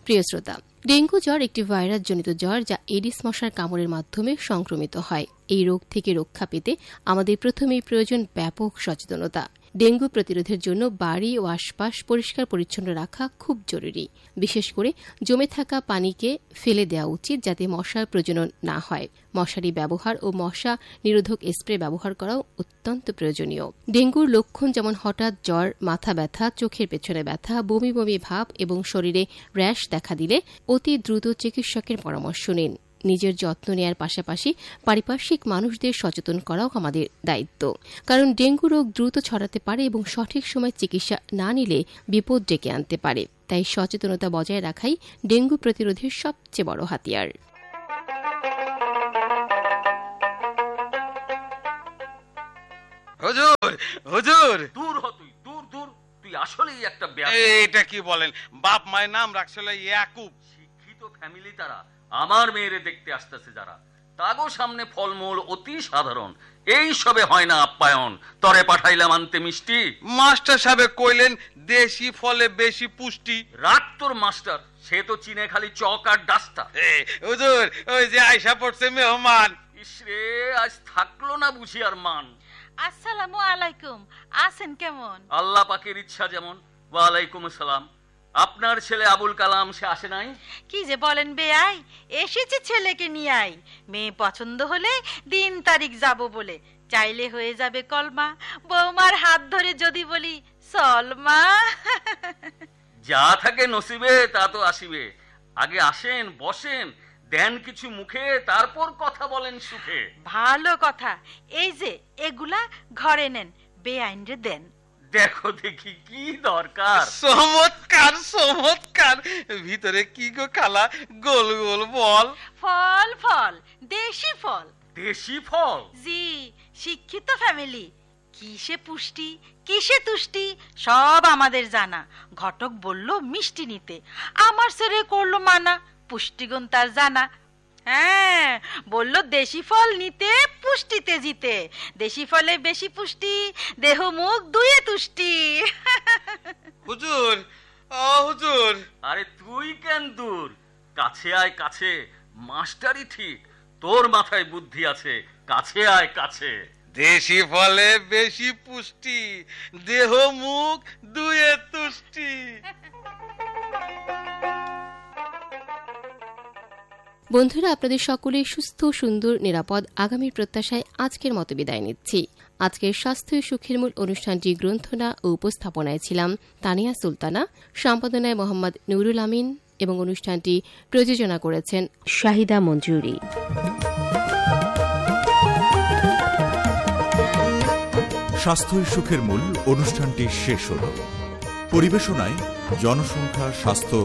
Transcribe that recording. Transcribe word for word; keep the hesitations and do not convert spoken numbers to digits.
প্রিয় শ্রোতা, ডেঙ্গু জ্বর একটি ভাইরাস জনিত জ্বর যা এডিস মশার কামড়ের মাধ্যমে সংক্রমিত হয়। এই রোগ থেকে রক্ষা পেতে আমাদের প্রথমেই প্রয়োজন ব্যাপক সচেতনতা। ডেঙ্গু প্রতিরোধের জন্য বাড়ি ও আশপাশ পরিষ্কার পরিচ্ছন্ন রাখা খুব জরুরি। বিশেষ করে জমে থাকা পানিকে ফেলে দেওয়া উচিত যাতে মশার প্রজনন না হয়। মশারি ব্যবহার ও মশা নিরোধক স্প্রে ব্যবহার করাও অত্যন্ত প্রয়োজনীয়। ডেঙ্গুর লক্ষণ যেমন হঠাৎ জ্বর, মাথা ব্যথা, চোখের পেছনে ব্যথা, বমি বমি ভাব এবং শরীরে র্যাশ দেখা দিলে অতি দ্রুত চিকিৎসকের পরামর্শ নিন। নিজের যত্ন নেয়ার পাশাপাশি পারিপার্শ্বিক মানুষদের সচেতন করাও আমাদের দায়িত্ব। কারণ ডেঙ্গু রোগ দ্রুত ছড়াতে পারে এবং সঠিক সময় চিকিৎসা না নিলে বিপদ ডেকে আনতে পারে। তাই সচেতনতা বজায় রাখাই ডেঙ্গু প্রতিরোধের সবচেয়ে বড় হাতিয়ার। হুজুর, হুজুর, দূর হ তুই, দূর দূর, তুই আসলেই একটা ব্যাধ। এটা কি বলেন? বাপ মায়ের নাম রাখছিল ইয়াকুব। শিক্ষিত ফ্যামিলি তারা, আমার মেয়েরে দেখতে আসতেছে যারা, তাগো সামনে ফলমূল অতি সাধারণ, এই সবে হয় না আপ্যায়ন। তরে পাঠাইলাম আনতে মিষ্টি। মাস্টার সাহেব কইলেন দেশি ফলে বেশি পুষ্টি। রাত তোর মাস্টার, সে তো চিনে খালি চক আর ডাস্তা। হুজুর, ওই যে আয়সা পড়ছে মেহমান। ইসরে, আজ থাকলো না বুঝি আর মান। আসসালামু আলাইকুম, আছেন কেমন? আল্লাহ পাকের ইচ্ছা যেমন। ওয়ালাইকুম আসসালাম। আপনার ছেলে আবুল কালাম সে আসে নাই? কি যে বলেন বেয়াই, এসেছে ছেলেকে নিয়ে আই। মেয়ে পছন্দ হলে দিন তারিখ যাব বলে, চাইলে হয়ে যাবে কলমা। বৌমার হাত ধরে যদি বলি সলমা। যা থাকে নসিবে তা তো আসিবে। আগে আসেন, বসেন, দেন কিছু মুখে, তারপর কথা বলেন সুখে। ভালো কথা। এই যে এগুলা ঘরে নেন, বেআইন রে দেন। দেখো দেখি কি দরকার। চমৎকার চমৎকার। ভিতরে কি গো খালা? গোল গোল বল। ফল ফল, দেশি ফল। দেশি ফল? জি, শিক্ষিত ফ্যামিলি। কিসে পুষ্টি, কিসে তুষ্টি সব আমাদের জানা। ঘটক বলল মিষ্টি নিতে, আমার ছেলে করলো মানা, পুষ্টিগুণ তার জানা। হ্যাঁ, বলল দেশি ফল নিতে, পুষ্টিতে জিতে। দেশি ফলে বেশি পুষ্টি, দেহ মুখ দুয়ে তুষ্টি। হুজুর, ও হুজুর। আরে তুই কেন দূর? কাছে আয় কাছে, মাস্টারই ঠিক। তোর মাথায় বুদ্ধি আছে, কাছে আয় কাছে। দেশি ফলে বেশি পুষ্টি, দেহ মুখ দুয়ে তুষ্টি। বন্ধুরা, আপনাদের সকলেই সুস্থ, সুন্দর, নিরাপদ আগামীর প্রত্যাশায় আজকের মতো বিদায় নিচ্ছি। আজকের স্বাস্থ্য সুখের মূল অনুষ্ঠানটি গ্রন্থনা ও উপস্থাপনায় ছিলাম তানিয়া সুলতানা, সম্পাদনায় মোহাম্মদ নুরুল আমিন এবং অনুষ্ঠানটি প্রযোজনা করেছেন শাহিদা মঞ্জুরি। স্বাস্থ্য সুখের মূল অনুষ্ঠানটি শেষ হল। পরিবেশনায় জনসংখ্যা, স্বাস্থ্য